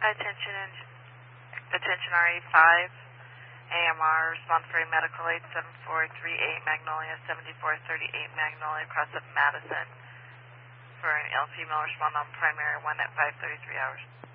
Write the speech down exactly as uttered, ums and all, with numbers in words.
Attention, eng- attention R E five, A M R, respond for a medical aid, seven four three eight Magnolia, seventy-four thirty-eight Magnolia, across of Madison, for an ill female, respond on primary one at five thirty-three hours.